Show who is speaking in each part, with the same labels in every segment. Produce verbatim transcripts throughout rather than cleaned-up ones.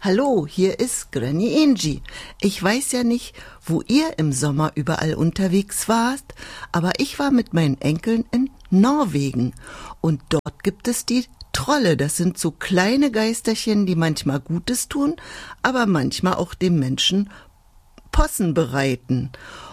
Speaker 1: Hallo, hier ist Granny Angie. Ich weiß ja nicht, wo ihr im Sommer überall unterwegs wart, aber ich war mit meinen Enkeln in Norwegen und dort gibt es die Trolle. Das sind so kleine Geisterchen, die manchmal Gutes tun, aber manchmal auch dem Menschen Possen bereiten.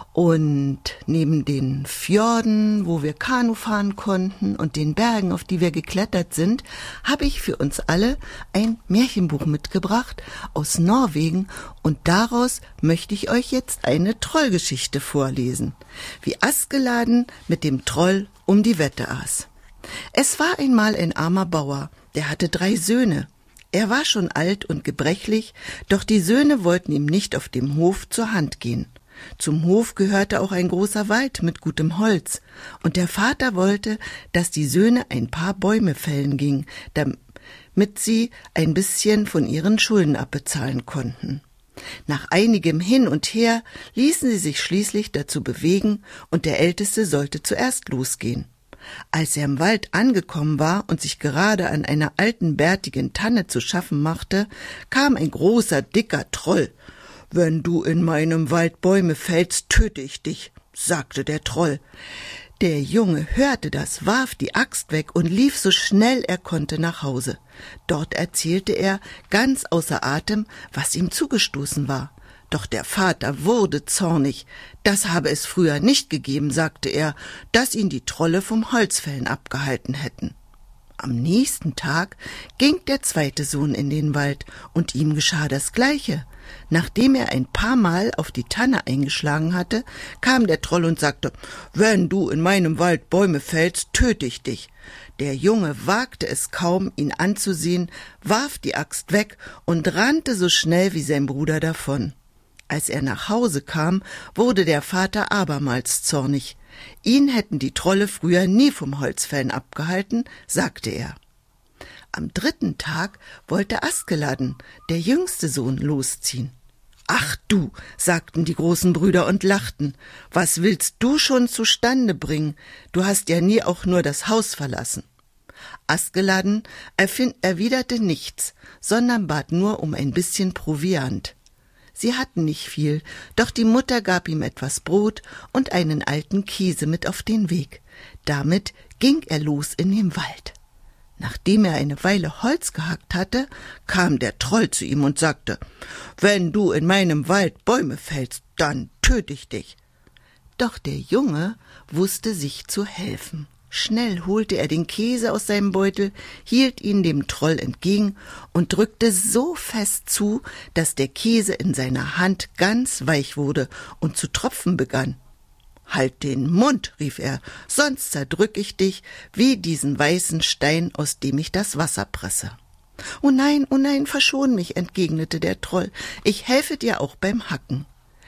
Speaker 1: Und neben den Fjorden, wo wir Kanu fahren konnten und den Bergen, auf die wir geklettert sind, habe ich für uns alle ein Märchenbuch mitgebracht aus Norwegen und daraus möchte ich euch jetzt eine Trollgeschichte vorlesen, wie Askeladen mit dem Troll um die Wette aß. Es war einmal ein armer Bauer, der hatte drei Söhne. Er war schon alt und gebrechlich, doch die Söhne wollten ihm nicht auf dem Hof zur Hand gehen. Zum Hof gehörte auch ein großer Wald mit gutem Holz, und der Vater wollte, dass die Söhne ein paar Bäume fällen gingen, damit sie ein bisschen von ihren Schulden abbezahlen konnten. Nach einigem Hin und Her ließen sie sich schließlich dazu bewegen, und der Älteste sollte zuerst losgehen. Als er im Wald angekommen war und sich gerade an einer alten, bärtigen Tanne zu schaffen machte, kam ein großer, dicker Troll. »Wenn du in meinem Wald Bäume fällst, töte ich dich«, sagte der Troll. Der Junge hörte das, warf die Axt weg und lief so schnell er konnte nach Hause. Dort erzählte er, ganz außer Atem, was ihm zugestoßen war. Doch der Vater wurde zornig. Das habe es früher nicht gegeben, sagte er, dass ihn die Trolle vom Holzfällen abgehalten hätten. Am nächsten Tag ging der zweite Sohn in den Wald, und ihm geschah das Gleiche. Nachdem er ein paar Mal auf die Tanne eingeschlagen hatte, kam der Troll und sagte, »Wenn du in meinem Wald Bäume fällst, töte ich dich.« Der Junge wagte es kaum, ihn anzusehen, warf die Axt weg und rannte so schnell wie sein Bruder davon. Als er nach Hause kam, wurde der Vater abermals zornig. Ihn hätten die Trolle früher nie vom Holzfällen abgehalten, sagte er. Am dritten Tag wollte Askeladen, der jüngste Sohn, losziehen. »Ach du«, sagten die großen Brüder und lachten, »was willst du schon zustande bringen? Du hast ja nie auch nur das Haus verlassen.« Askeladen erwiderte nichts, sondern bat nur um ein bisschen Proviant. Sie hatten nicht viel, doch die Mutter gab ihm etwas Brot und einen alten Käse mit auf den Weg. Damit ging er los in den Wald. Nachdem er eine Weile Holz gehackt hatte, kam der Troll zu ihm und sagte, »Wenn du in meinem Wald Bäume fällst, dann töte ich dich.« Doch der Junge wusste sich zu helfen. Schnell holte er den Käse aus seinem Beutel, hielt ihn dem Troll entgegen und drückte so fest zu, dass der Käse in seiner Hand ganz weich wurde und zu tropfen begann. »Halt den Mund«, rief er, »sonst zerdrück ich dich wie diesen weißen Stein, aus dem ich das Wasser presse.« »Oh nein, oh nein, verschon mich«, entgegnete der Troll, »ich helfe dir auch beim Hacken.«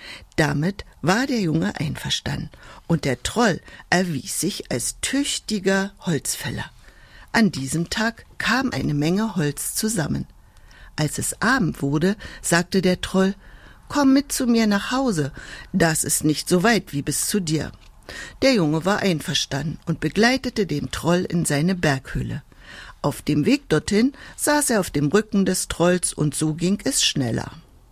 Speaker 1: Damit war der Junge einverstanden, und der Troll erwies sich als tüchtiger Holzfäller. An diesem Tag kam eine Menge Holz zusammen. Als es Abend wurde, sagte der Troll, »Komm mit zu mir nach Hause, das ist nicht so weit wie bis zu dir.« Der Junge war einverstanden und begleitete den Troll in seine Berghöhle. Auf dem Weg dorthin saß er auf dem Rücken des Trolls, und so ging es schneller.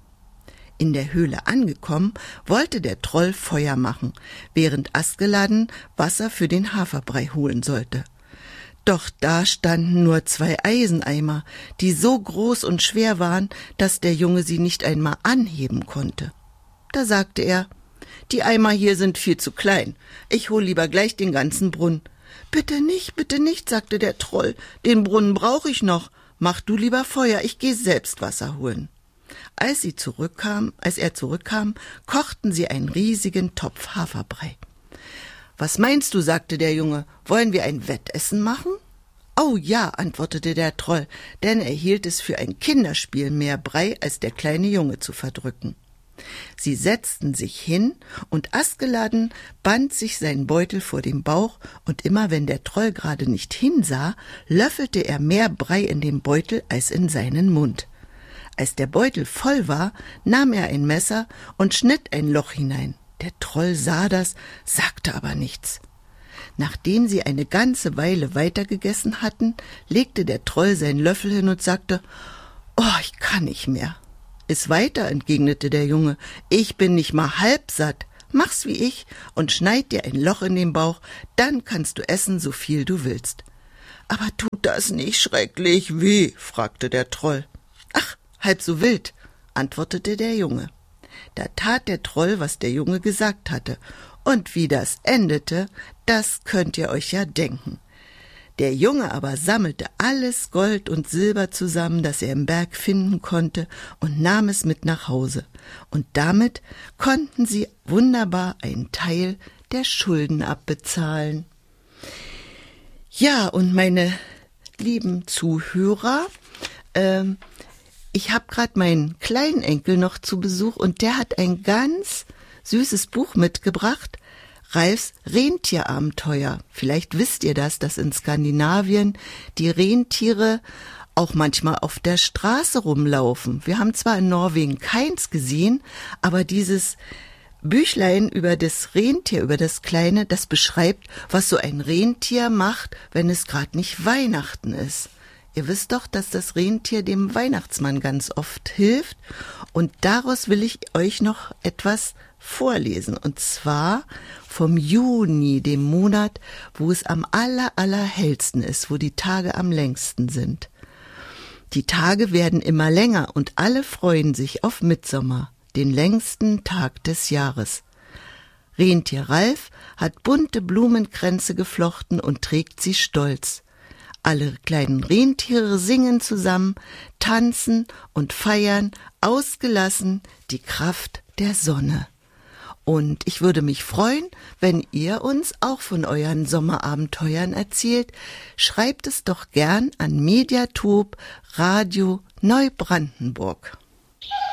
Speaker 1: In der Höhle angekommen, wollte der Troll Feuer machen, während Askeladen Wasser für den Haferbrei holen sollte. Doch da standen nur zwei Eiseneimer, die so groß und schwer waren, dass der Junge sie nicht einmal anheben konnte. Da sagte er, »Die Eimer hier sind viel zu klein, ich hol lieber gleich den ganzen Brunnen.« »Bitte nicht, bitte nicht«, sagte der Troll, »den Brunnen brauche ich noch, mach du lieber Feuer, ich gehe selbst Wasser holen.« Als sie zurückkam, als er zurückkam, kochten sie einen riesigen Topf Haferbrei. »Was meinst du?«, sagte der Junge, »wollen wir ein Wettessen machen?« »Oh ja«, antwortete der Troll, denn er hielt es für ein Kinderspiel, mehr Brei als der kleine Junge zu verdrücken. Sie setzten sich hin, und Askeladen band sich seinen Beutel vor den Bauch, und immer wenn der Troll gerade nicht hinsah, löffelte er mehr Brei in den Beutel als in seinen Mund. Als der Beutel voll war, nahm er ein Messer und schnitt ein Loch hinein. Der Troll sah das, sagte aber nichts. Nachdem sie eine ganze Weile weitergegessen hatten, legte der Troll seinen Löffel hin und sagte, »Oh, ich kann nicht mehr.« Iss weiter, entgegnete der Junge. Ich bin nicht mal halb satt. Mach's wie ich und schneid dir ein Loch in den Bauch, dann kannst du essen, so viel du willst. Aber tut das nicht schrecklich weh? Fragte der Troll. Ach, halb so wild, antwortete der Junge. Da tat der Troll, was der Junge gesagt hatte. Und wie das endete, das könnt ihr euch ja denken. Der Junge aber sammelte alles Gold und Silber zusammen, das er im Berg finden konnte, und nahm es mit nach Hause. Und damit konnten sie wunderbar einen Teil der Schulden abbezahlen. Ja, und meine lieben Zuhörer, ähm, ich habe gerade meinen kleinen Enkel noch zu Besuch und der hat ein ganz süßes Buch mitgebracht, Ralfs Rentierabenteuer. Vielleicht wisst ihr das, dass in Skandinavien die Rentiere auch manchmal auf der Straße rumlaufen. Wir haben zwar in Norwegen keins gesehen, aber dieses Büchlein über das Rentier, über das Kleine, das beschreibt, was so ein Rentier macht, wenn es gerade nicht Weihnachten ist. Ihr wisst doch, dass das Rentier dem Weihnachtsmann ganz oft hilft, und daraus will ich euch noch etwas vorlesen, und zwar vom Juni, dem Monat, wo es am aller, allerhellsten ist, wo die Tage am längsten sind. Die Tage werden immer länger und alle freuen sich auf Mittsommer, den längsten Tag des Jahres. Rentier Ralf hat bunte Blumenkränze geflochten und trägt sie stolz. Alle kleinen Rentiere singen zusammen, tanzen und feiern ausgelassen die Kraft der Sonne. Und ich würde mich freuen, wenn ihr uns auch von euren Sommerabenteuern erzählt. Schreibt es doch gern an Mediatop Radio Neubrandenburg.